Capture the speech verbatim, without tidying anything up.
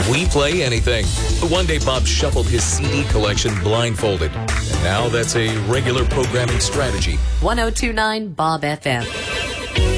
We play anything. One day, Bob shuffled his C D collection blindfolded. And now that's a regular programming strategy. ten twenty-nine Bob F M.